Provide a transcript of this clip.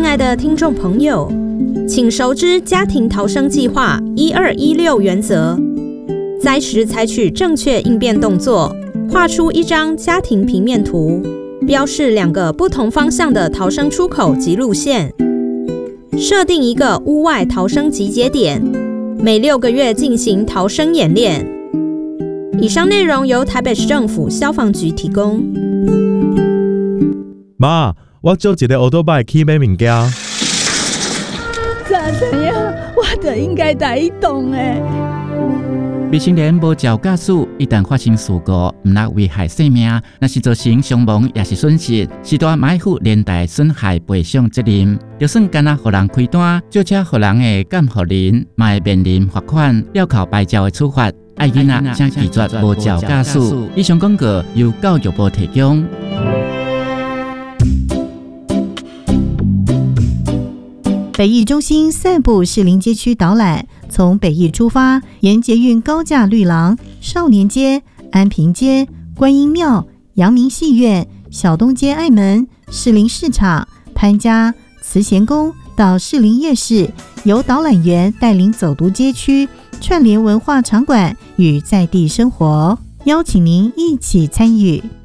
爱的听众朋友，请熟知家庭逃生计划1216原则，灾时采取正确应变动作，画出一张家庭平面图，标示2个不同方向的逃生出口及路线，设定一个屋外逃生集结点，每6个月进行逃生演练。以上内容由台北市政府消防局提供。 妈，我借一个奥多拜去买物件。 怎样？我就应该带伊动诶。 未成年无照驾驶，一旦发生事故，毋但危害生命，若是造成伤亡也是损失，是大买负连带损害赔偿责任。就算干那互人开单，借车互人的监护人，嘛会面临罚款、吊扣牌照的处罚。爱囡仔请拒绝无照驾驶。以上广告由教育部提供。 北艺中心散步士林街区导览，从北艺出发，沿捷运高架绿廊、少年街、安平街、观音庙、阳明戏院、小东街爱门、士林市场、潘家、慈贤宫到士林夜市，由导览员带领走读街区，串联文化场馆与在地生活，邀请您一起参与。